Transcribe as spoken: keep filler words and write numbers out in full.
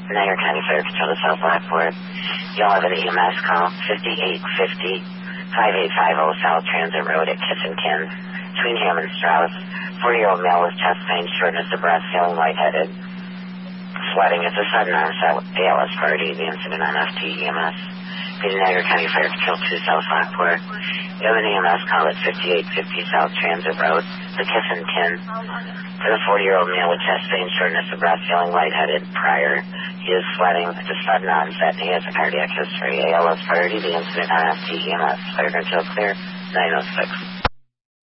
Niagara County Fire Patrol to South Lockport. You'll have an E M S call, fifty-eight fifty, fifty-eight fifty South Transit Road at Kiss and Kin, between Ham and Strauss. forty-year-old male with chest pain, shortness of breath, feeling lightheaded, sweating. It's a sudden onset A L S party. The incident on F T E M S. Be to Niagara County Fire Patrol to South Lockport. You have an E M S call at fifty-eight fifty South Transit Road, the Kiss and Kin. For the forty-year-old male with chest pain, shortness of breath, feeling lightheaded prior. He is sweating. It's a sudden onset and he has a cardiac history. A L S priority. The incident on F T E M S. Fire Patrol clear. nine oh six.